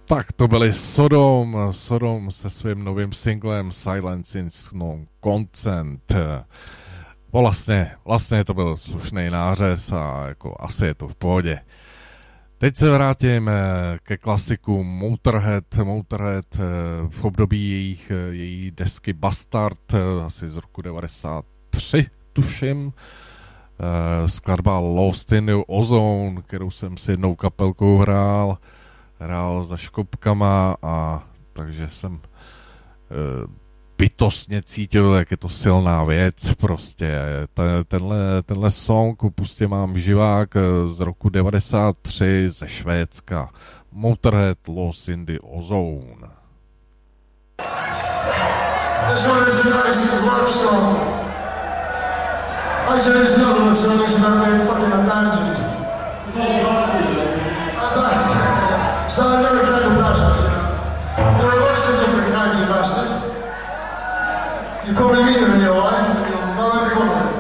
Tak to byli Sodom se svým novým singlem Silence is no consent. Vlastně to byl slušný nářez a jako asi je to v pohodě. Teď se vrátím ke klasiku Motorhead v období její desky Bastard, asi z roku 93, tuším. Skladba Lost in the Ozone, kterou jsem s jednou kapelkou hrál za škopkama, a takže jsem bytostně cítil, jak je to silná věc prostě. Tenhle song prostě mám živák z roku 93 ze Švédska. Motorhead Lost in the Ozone. This one is a nice love song. Actually, it's not a love song, it's about being fucking abandoned. It's not another kind of bastard, you know. There are lots of different kinds of bastard. You probably meet them in your life, and you'll know every one of them.